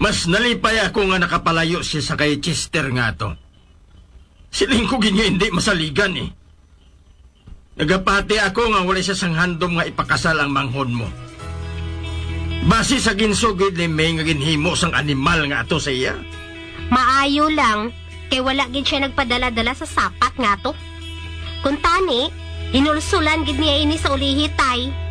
Mas nalipay ako nga nakapalayo siya sa kay Chester nga to. Siling ko ginyo hindi masaligan eh. Nagapati ako nga wala siya sang handom nga ipakasal ang manghon mo. Base sa ginsugid ni May nga ginhimo sang animal nga ato sa iya. Maayo lang, kay wala gid siya nagpadala-dala sa sapat nga to. Kung tani, inulsulan gid niya ini sa ulihi tay.